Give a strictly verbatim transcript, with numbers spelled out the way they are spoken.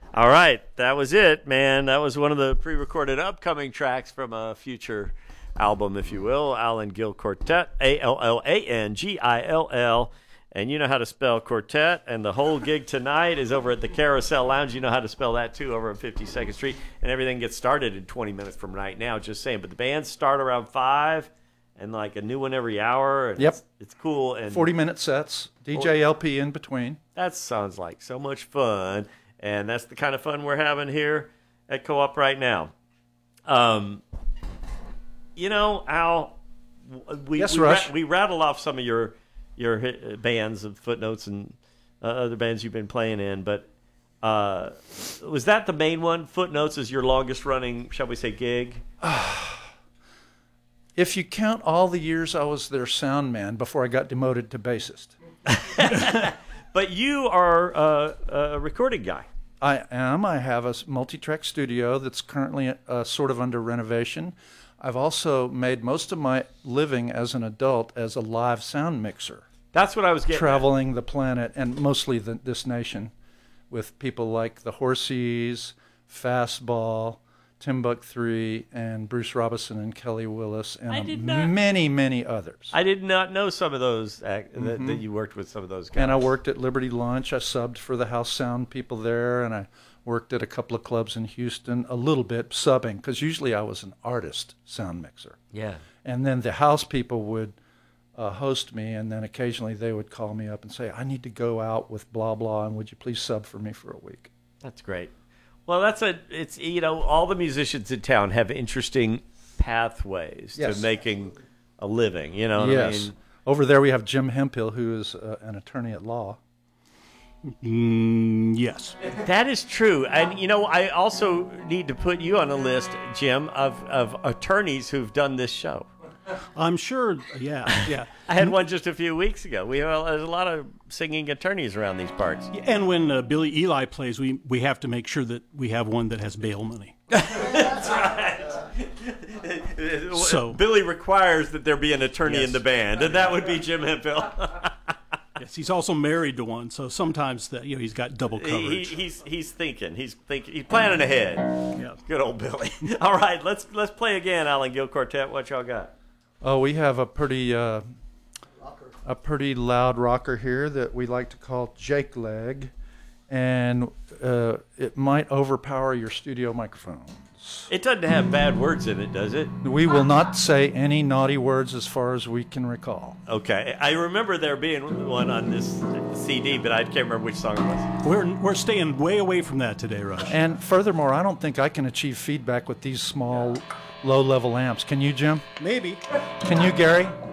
All right, that was it, man. That was one of the pre-recorded upcoming tracks from a future album, if you will. Alan Gill Quartet, A L L A N G I L L. And you know how to spell quartet. And the whole gig tonight is over at the Carousel Lounge. You know how to spell that, too, over on fifty-second Street. And everything gets started in twenty minutes from right now, just saying. But the bands start around five, and like a new one every hour. And yep. It's, it's cool. And forty-minute sets, D J L P in between. That sounds like so much fun. And that's the kind of fun we're having here at Co-op right now. Um, you know, Al, we, yes, we, Rush. ra- we rattled off some of your... your hit bands of Footnotes and uh, other bands you've been playing in, but uh, was that the main one? Footnotes is your longest running, shall we say, gig? If you count all the years I was their sound man before I got demoted to bassist. But you are uh, a recording guy. I am. I have a multi-track studio that's currently uh, sort of under renovation. I've also made most of my living as an adult as a live sound mixer. That's what I was getting Traveling at. the planet, and mostly the, this nation, with people like the Horsies, Fastball, Timbuk three, and Bruce Robison and Kelly Willis, and not, many, many others. I did not know some of those, uh, mm-hmm. that, that you worked with some of those guys. And I worked at Liberty Lunch. I subbed for the house sound people there, and I worked at a couple of clubs in Houston, a little bit subbing, because usually I was an artist sound mixer. Yeah. And then the house people would uh, host me, and then occasionally they would call me up and say, I need to go out with blah, blah, and would you please sub for me for a week? That's great. Well, that's a, it's, you know, all the musicians in town have interesting pathways yes. to making a living, you know what yes. I mean? Over there we have Jim Hemphill, who is uh, an attorney at law. Mm, yes. That is true. And, you know, I also need to put you on a list, Jim, of, of attorneys who've done this show. I'm sure, yeah, yeah. I had one just a few weeks ago. We have, there's a lot of singing attorneys around these parts. And when uh, Billy Eli plays, we, we have to make sure that we have one that has bail money. That's right. So Billy requires that there be an attorney yes. in the band, and that would be Jim Hemphill. Yes, he's also married to one, so sometimes that you know he's got double coverage. He, he's he's thinking, he's thinking, he's planning ahead. Yeah. Good old Billy. All right, let's let's play again, Alan Gill Quartet. What y'all got? Oh, we have a pretty uh, a pretty loud rocker here that we like to call Jake Leg, and uh, it might overpower your studio microphones. It doesn't have bad words in it, does it? We will not say any naughty words as far as we can recall. Okay. I remember there being one on this C D, but I can't remember which song it was. We're, we're staying way away from that today, Rush. And furthermore, I don't think I can achieve feedback with these small, low-level amps. Can you, Jim? Maybe. Can you, Gary?